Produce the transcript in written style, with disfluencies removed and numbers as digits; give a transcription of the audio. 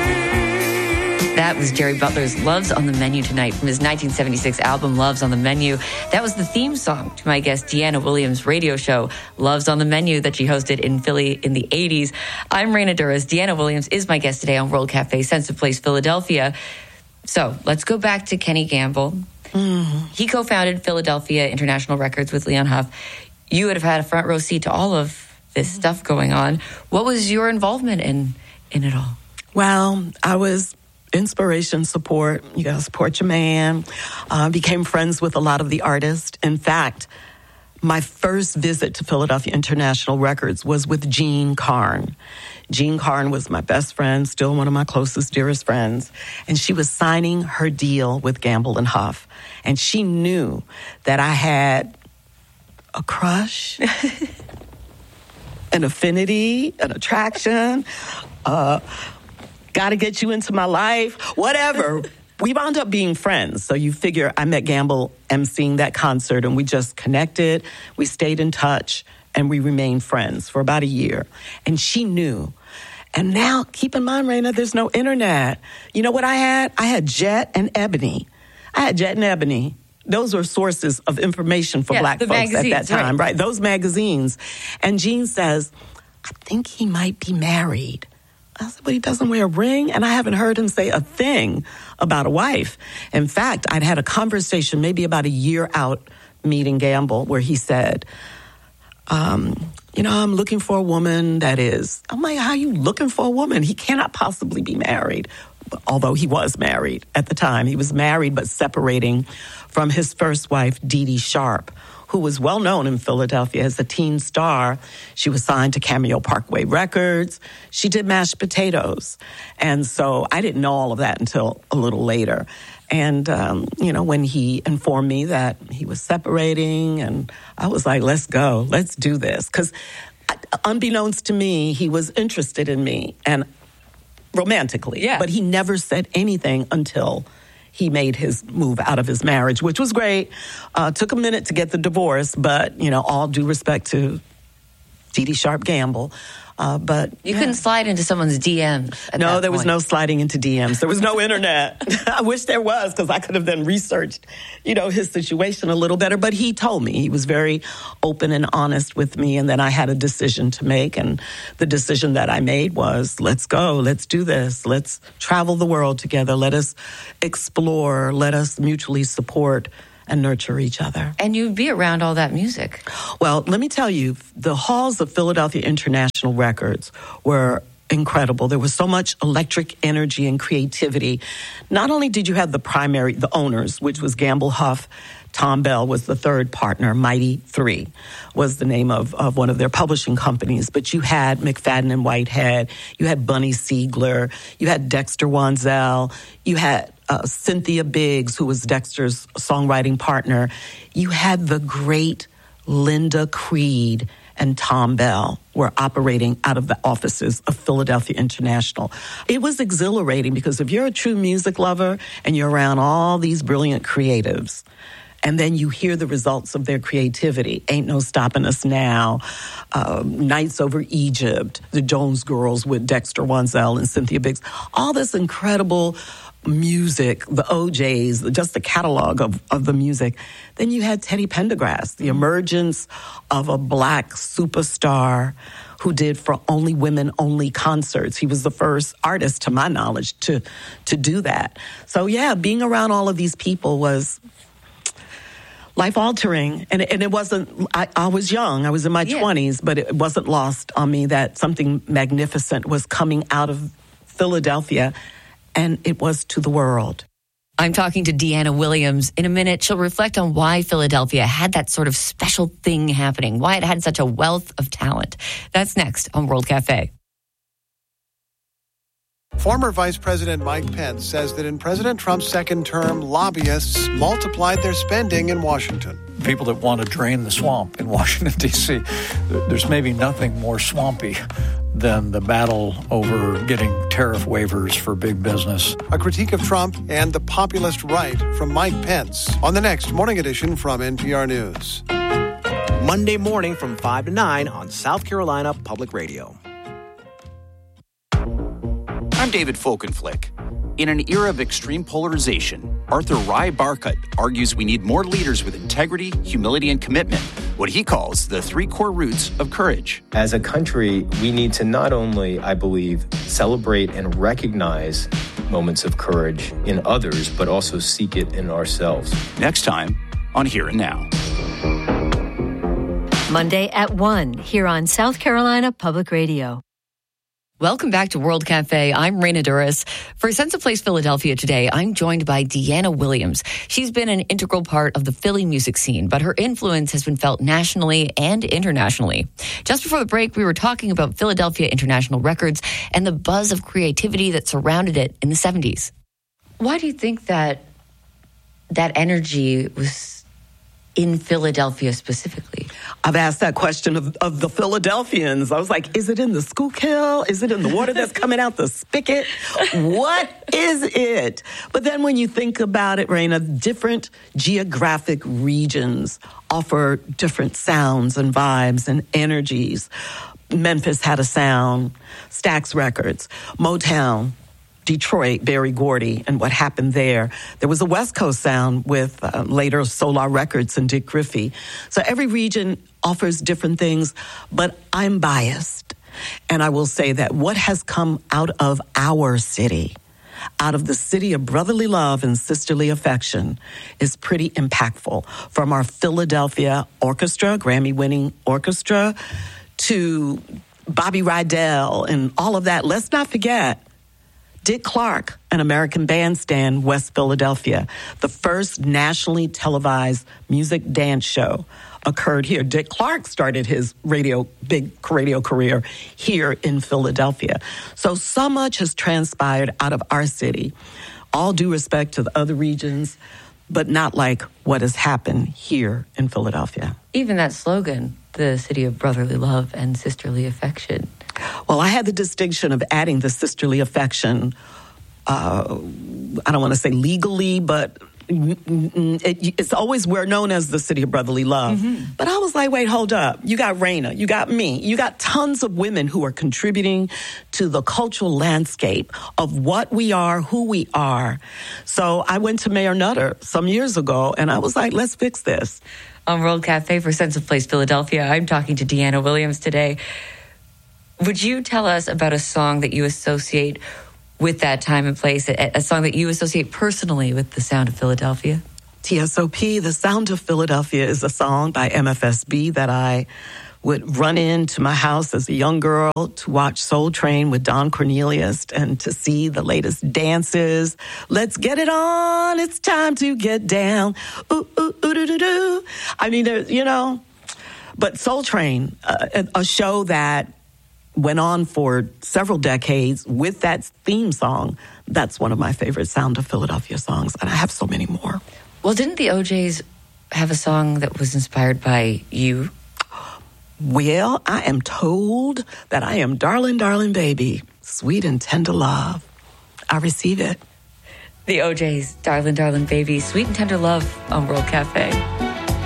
That was Jerry Butler's Love's on the Menu Tonight from his 1976 album Love's on the Menu. That was the theme song to my guest Deanna Williams' radio show, Love's on the Menu, that she hosted in Philly in the 80s. I'm Raina Douras. Deanna Williams is my guest today on World Cafe, Sense of Place, Philadelphia. So let's go back to Kenny Gamble. Mm-hmm. He co-founded Philadelphia International Records with Leon Huff. You would have had a front row seat to all of this stuff going on. What was your involvement in it all? Well, I was inspiration, support. You got to support your man. Became friends with a lot of the artists. In fact, my first visit to Philadelphia International Records was with Jean Carn. Jean Carn was my best friend, still one of my closest, dearest friends. And she was signing her deal with Gamble and Huff. And she knew that I had a crush, an affinity, an attraction, got to get you into my life, whatever. We wound up being friends. So you figure I met Gamble emceeing that concert, and we just connected. We stayed in touch, and we remained friends for about a year. And she knew. And now, keep in mind, Raina, there's no internet. You know what I had? I had Jet and Ebony. Those were sources of information for Black folks at that time, right? Those magazines. And Jean says, I think he might be married. I said, but he doesn't wear a ring, and I haven't heard him say a thing about a wife. In fact, I'd had a conversation maybe about a year out meeting Gamble where he said, I'm looking for a woman that is. I'm like, how are you looking for a woman? He cannot possibly be married, although he was married at the time. He was married but separating from his first wife, Dee Dee Sharp, who was well known in Philadelphia as a teen star. She was signed to Cameo Parkway Records. She did Mashed Potatoes. And so I didn't know all of that until a little later. And, when he informed me that he was separating, and I was like, let's go, let's do this. Because unbeknownst to me, he was interested in me, and romantically. Yeah. But he never said anything until he made his move out of his marriage, which was great. Took a minute to get the divorce, but, all due respect to Dee Dee Sharp Gamble. But you couldn't slide into someone's DMs. No, there was no sliding into DMs. There was no internet. I wish there was, because I could have then researched, his situation a little better. But he told me. He was very open and honest with me. And then I had a decision to make. And the decision that I made was, let's go. Let's do this. Let's travel the world together. Let us explore. Let us mutually support and nurture each other. And you'd be around all that music. Well, let me tell you, the halls of Philadelphia International Records were incredible. There was so much electric energy and creativity. Not only did you have the owners, which was Gamble, Huff, Tom Bell was the third partner. Mighty 3 was the name of one of their publishing companies. But you had McFadden and Whitehead. You had Bunny Siegler. You had Dexter Wansel. You had Cynthia Biggs, who was Dexter's songwriting partner. You had the great Linda Creed and Tom Bell were operating out of the offices of Philadelphia International. It was exhilarating because if you're a true music lover and you're around all these brilliant creatives, and then you hear the results of their creativity. Ain't No Stopping Us Now, Nights Over Egypt, the Jones Girls with Dexter Wansel and Cynthia Biggs. All this incredible music, the OJs, just the catalog of the music. Then you had Teddy Pendergrass, the emergence of a Black superstar who did for Only Women Only concerts. He was the first artist, to my knowledge, to do that. So, yeah, being around all of these people was life-altering. And it wasn't, I was young, I was in my 20s, but it wasn't lost on me that something magnificent was coming out of Philadelphia, and it was to the world. I'm talking to Deanna Williams. In a minute, she'll reflect on why Philadelphia had that sort of special thing happening, why it had such a wealth of talent. That's next on World Cafe. Former Vice President Mike Pence says that in President Trump's second term, lobbyists multiplied their spending in Washington. People that want to drain the swamp in Washington, D.C., there's maybe nothing more swampy than the battle over getting tariff waivers for big business. A critique of Trump and the populist right from Mike Pence on the next Morning Edition from NPR News. Monday morning from 5 to 9 on South Carolina Public Radio. I'm David Folkenflick. In an era of extreme polarization, Arthur Rai Barkut argues we need more leaders with integrity, humility, and commitment, what he calls the 3 core roots of courage. As a country, we need to not only, I believe, celebrate and recognize moments of courage in others, but also seek it in ourselves. Next time on Here and Now. Monday at 1 here on South Carolina Public Radio. Welcome back to World Cafe. I'm Raina Duras. For Sense of Place Philadelphia today, I'm joined by Deanna Williams. She's been an integral part of the Philly music scene, but her influence has been felt nationally and internationally. Just before the break, we were talking about Philadelphia International Records and the buzz of creativity that surrounded it in the 70s. Why do you think that energy was in Philadelphia specifically? I've asked that question of the Philadelphians. I was like, is it in the Schuylkill? Is it in the water that's coming out the spigot? What is it? But then when you think about it, Raina, different geographic regions offer different sounds and vibes and energies. Memphis had a sound, Stax Records, Motown, Detroit, Berry Gordy, and what happened there. There was a West Coast sound with later Solar Records and Dick Griffey. So every region offers different things, but I'm biased. And I will say that what has come out of our city, out of the city of brotherly love and sisterly affection, is pretty impactful. From our Philadelphia Orchestra, Grammy-winning orchestra, to Bobby Rydell and all of that. Let's not forget Dick Clark, an American Bandstand, West Philadelphia. The first nationally televised music dance show occurred here. Dick Clark started his big radio career here in Philadelphia. So much has transpired out of our city. All due respect to the other regions, but not like what has happened here in Philadelphia. Even that slogan, the city of brotherly love and sisterly affection. Well, I had the distinction of adding the sisterly affection, I don't want to say legally, but it's always, we're known as the city of brotherly love. Mm-hmm. But I was like, wait, hold up. You got Raina, you got me, you got tons of women who are contributing to the cultural landscape of what we are, who we are. So I went to Mayor Nutter some years ago, and I was like, let's fix this. On World Cafe for Sense of Place Philadelphia, I'm talking to Deanna Williams today. Would you tell us about a song that you associate with that time and place, a song that you associate personally with the sound of Philadelphia? TSOP, The Sound of Philadelphia, is a song by MFSB that I would run into my house as a young girl to watch Soul Train with Don Cornelius and to see the latest dances. Let's get it on. It's time to get down. Ooh, ooh, ooh, doo, doo, doo. I mean, but Soul Train, a show that went on for several decades with that theme song. That's one of my favorite Sound of Philadelphia songs, and I have so many more. Well, didn't the OJs have a song that was inspired by you? Well, I am told that I am darling, darling baby, sweet and tender love. I receive it. The OJs, darling, darling baby, sweet and tender love on World Cafe.